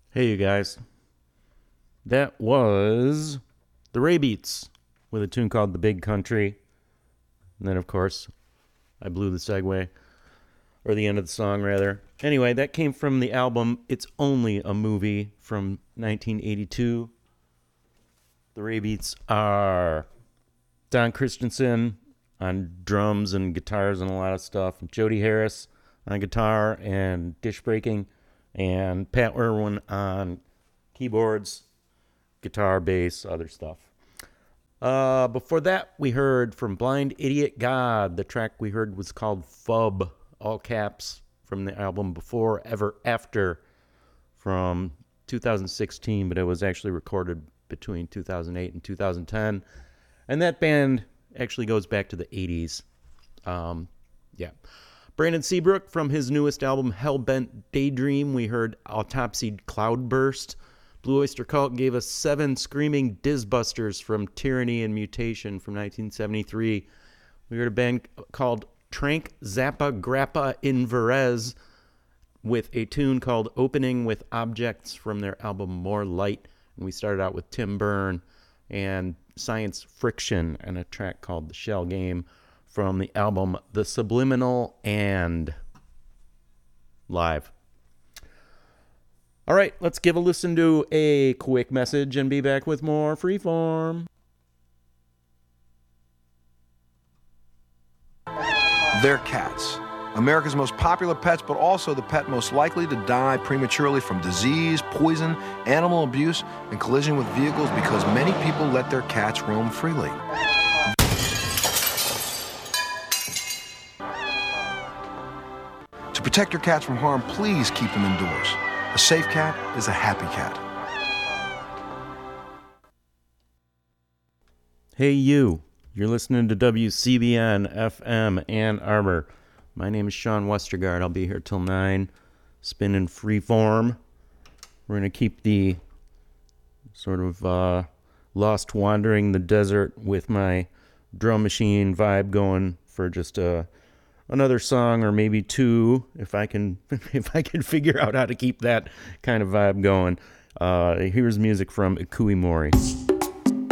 Hey, you guys. That was the Ray Beats with a tune called The Big Country. And then, of course, I blew the segue, or the end of the song, rather. Anyway, that came from the album It's Only a Movie from 1982. The Ray Beats are Don Christensen on drums and guitars and a lot of stuff, and Jody Harris on guitar and dish breaking, and Pat Irwin on keyboards, guitar, bass, other stuff. Before that, we heard from Blind Idiot God. The track we heard was called Fub, all caps, from the album Before Ever After from 2016, but it was actually recorded between 2008 and 2010. And that band actually goes back to the 80s. Yeah. Brandon Seabrook, from his newest album, Hellbent Daydream, we heard Autopsied Cloudburst. Blue Oyster Cult gave us 7 Screaming Dizbusters from Tyranny and Mutation from 1973. We heard a band called Trank Zappa Grappa Inverez with a tune called Opening with Objects from their album More Light. And we started out with Tim Byrne and Science Friction and a track called The Shell Game from the album The Subliminal and Live. All right, let's give a listen to a quick message and be back with more Freeform. They're cats. America's most popular pets, but also the pet most likely to die prematurely from disease, poison, animal abuse, and collision with vehicles because many people let their cats roam freely. To protect your cats from harm, please keep them indoors. A safe cat is a happy cat. Hey you, you're listening to WCBN FM Ann Arbor. My name is Sean Westergaard. I'll be here till 9, spinning Freeform. We're going to keep the sort of lost wandering the desert with my drum machine vibe going for just another song or maybe 2 if I can figure out how to keep that kind of vibe going. Here's music from Ikui Mori.